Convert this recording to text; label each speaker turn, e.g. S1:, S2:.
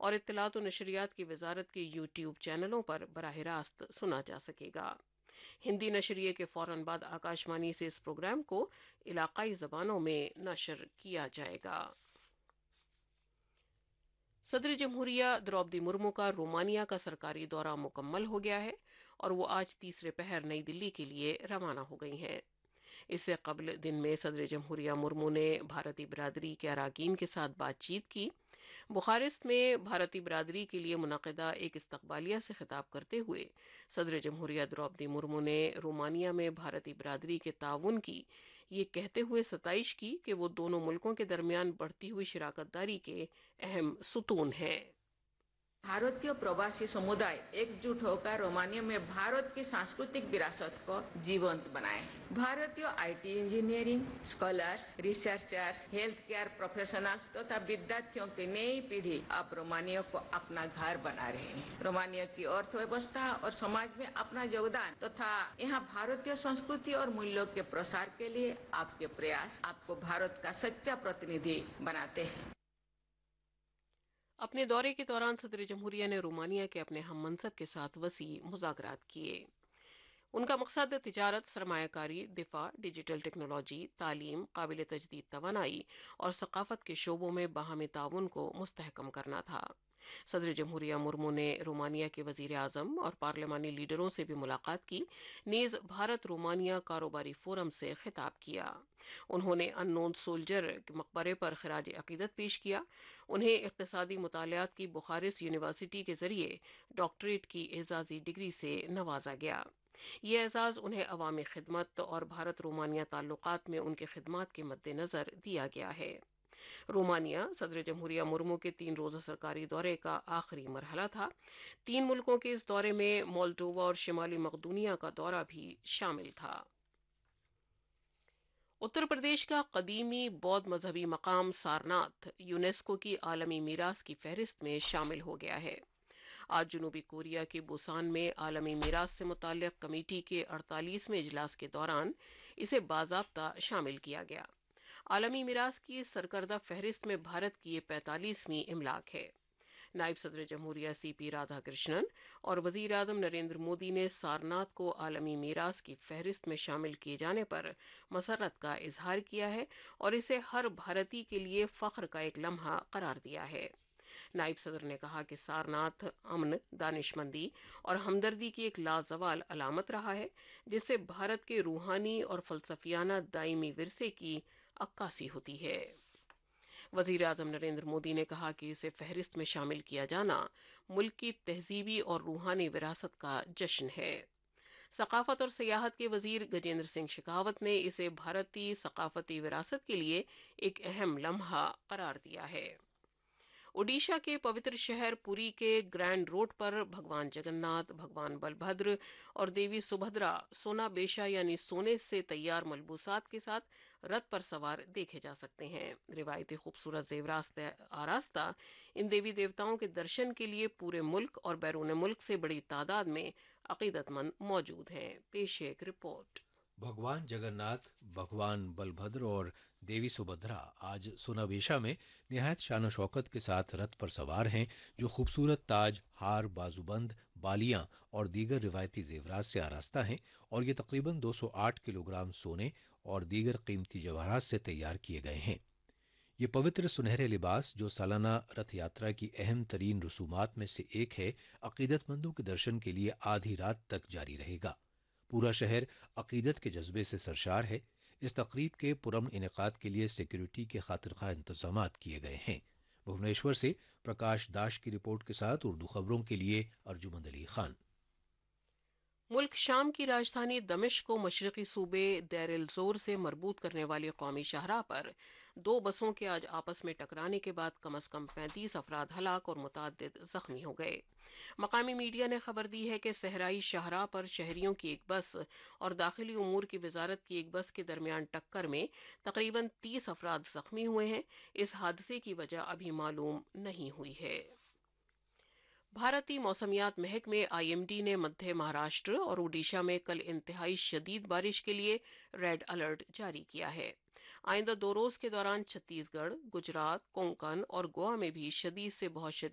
S1: اور اطلاعات و نشریات کی وزارت کے یوٹیوب چینلوں پر براہ راست سنا جا سکے گا۔ ہندی نشریے کے فوراً بعد آکاشوانی سے اس پروگرام کو علاقائی زبانوں میں نشر کیا جائے گا۔ صدر جمہوریہ دروپدی مرمو کا رومانیہ کا سرکاری دورہ مکمل ہو گیا ہے اور وہ آج تیسرے پہر نئی دلی کے لیے روانہ ہو گئی ہیں۔ اس سے قبل دن میں صدر جمہوریہ مرمو نے بھارتی برادری کے اراکین کے ساتھ بات چیت کی۔ بخارسٹ میں بھارتی برادری کے لیے منعقدہ ایک استقبالیہ سے خطاب کرتے ہوئے صدر جمہوریہ دروپدی مرمو نے رومانیہ میں بھارتی برادری کے تعاون کی یہ کہتے ہوئے ستائش کی کہ وہ دونوں ملکوں کے درمیان بڑھتی ہوئی شراکت داری کے اہم ستون ہیں۔
S2: भारतीय प्रवासी समुदाय एकजुट होकर रोमानिया में भारत की सांस्कृतिक विरासत को जीवंत बनाए। भारतीय IT engineering, scholars, researchers, health care professionals तथा विद्यार्थियों की नई पीढ़ी अब रोमानिया को अपना घर बना रहे हैं। रोमानिया की अर्थव्यवस्था और समाज में अपना योगदान तथा यहाँ भारतीय संस्कृति और मूल्यों के प्रसार के लिए आपके प्रयास आपको भारत का सच्चा प्रतिनिधि बनाते हैं।
S1: اپنے دورے کے دوران صدر جمہوریہ نے رومانیہ کے اپنے ہم منصب کے ساتھ وسیع مذاکرات کیے۔ ان کا مقصد تجارت، سرمایہ کاری، دفاع، ڈیجیٹل ٹیکنالوجی، تعلیم، قابل تجدید توانائی اور ثقافت کے شعبوں میں باہمی تعاون کو مستحکم کرنا تھا۔ صدر جمہوریہ مرمو نے رومانیہ کے وزیر اعظم اور پارلیمانی لیڈروں سے بھی ملاقات کی، نیز بھارت رومانیہ کاروباری فورم سے خطاب کیا۔ انہوں نے ان نون سولجر کے مقبرے پر خراج عقیدت پیش کیا۔ انہیں اقتصادی مطالعات کی بخارسٹ یونیورسٹی کے ذریعے ڈاکٹریٹ کی اعزازی ڈگری سے نوازا گیا۔ یہ اعزاز انہیں عوامی خدمت اور بھارت رومانیہ تعلقات میں ان کی خدمات کے مد نظر دیا گیا ہے۔ رومانیہ صدر جمہوریہ مرمو کے 3 روزہ سرکاری دورے کا آخری مرحلہ تھا۔ 3 ملکوں کے اس دورے میں مولڈووا اور شمالی مقدونیہ کا دورہ بھی شامل تھا۔ اتر پردیش کا قدیمی بودھ مذہبی مقام سارناتھ یونیسکو کی عالمی میراث کی فہرست میں شامل ہو گیا ہے۔ آج جنوبی کوریا کے بوسان میں عالمی میراث سے متعلق کمیٹی کے 48ویں اجلاس کے دوران اسے باضابطہ شامل کیا گیا۔ عالمی میراث کی سرکردہ فہرست میں بھارت کی یہ 45ویں املاک ہے۔ نائب صدر جمہوریہ سی پی رادھا کرشنن اور وزیر اعظم نریندر مودی نے سارناتھ کو عالمی میراث کی فہرست میں شامل کیے جانے پر مسرت کا اظہار کیا ہے اور اسے ہر بھارتی کے لیے فخر کا ایک لمحہ قرار دیا ہے۔ نائب صدر نے کہا کہ سارناتھ امن، دانشمندی اور ہمدردی کی ایک لازوال علامت رہا ہے، جس سے بھارت کے روحانی اور فلسفیانہ دائمی ورثے کی عکاسی ہوتی ہے۔ وزیر اعظم نریندر مودی نے کہا کہ اسے فہرست میں شامل کیا جانا ملک کی تہذیبی اور روحانی وراثت کا جشن ہے۔ ثقافت اور سیاحت کے وزیر گجیندر سنگھ شیخاوت نے اسے بھارتی ثقافتی وراثت کے لیے ایک اہم لمحہ قرار دیا ہے۔ اوڈیشہ کے پوتر شہر پوری کے گرینڈ روڈ پر بھگوان جگن ناتھ، بھگوان بلبھدر اور دیوی سبھدرا سونا بیشا یعنی سونے سے تیار ملبوسات کے ساتھ رتھ پر سوار دیکھے جا سکتے ہیں۔ روایتی خوبصورت زیورات سے آراستہ ان دیوی دیوتاؤں کے درشن کے لیے پورے ملک اور بیرون ملک سے بڑی تعداد میں عقیدت مند موجود ہیں۔ پیش ہے ایک رپورٹ۔
S3: بھگوان جگن ناتھ، بھگوان بلبھدر اور دیوی سبھدرا آج سونابیشا میں نہایت شان و شوکت کے ساتھ رتھ پر سوار ہیں، جو خوبصورت تاج، ہار، بازوبند، بالیاں اور دیگر روایتی زیورات سے آراستہ ہیں اور یہ تقریباً 208 کلو گرام سونے اور دیگر قیمتی جواہرات سے تیار کیے گئے ہیں۔ یہ پوتر سنہرے لباس، جو سالانہ رتھ یاترا کی اہم ترین رسومات میں سے ایک ہے، عقیدت مندوں کے درشن کے لیے آدھی رات تک جاری رہے گا۔ پورا شہر عقیدت کے جذبے سے سرشار ہے۔ اس تقریب کے پرامن انعقاد کے لیے سیکیورٹی کے خاطر خواہ انتظامات کیے گئے ہیں۔ بھونیشور سے پرکاش داش کی رپورٹ کے ساتھ اردو خبروں کے لیے ارجمند علی خان۔
S1: ملک شام کی راجدھانی دمشق کو مشرقی صوبے دیر الزور سے مربوط کرنے والی قومی شاہراہ پر 2 بسوں کے آج آپس میں ٹکرانے کے بعد کم از کم 35 افراد ہلاک اور متعدد زخمی ہو گئے۔ مقامی میڈیا نے خبر دی ہے کہ صحرائی شاہراہ پر شہریوں کی ایک بس اور داخلی امور کی وزارت کی ایک بس کے درمیان ٹکر میں تقریباً 30 افراد زخمی ہوئے ہیں۔ اس حادثے کی وجہ ابھی معلوم نہیں ہوئی ہے۔ بھارتی موسمیات محکمے IMD نے مدھیہ مہاراشٹر اور اوڈیشہ میں کل انتہائی شدید بارش کے لیے ریڈ الرٹ جاری کیا ہے۔ آئندہ 2 روز کے دوران چھتیس گڑھ، گجرات، کونکن اور گوا میں بھی شدید سے بہت شدید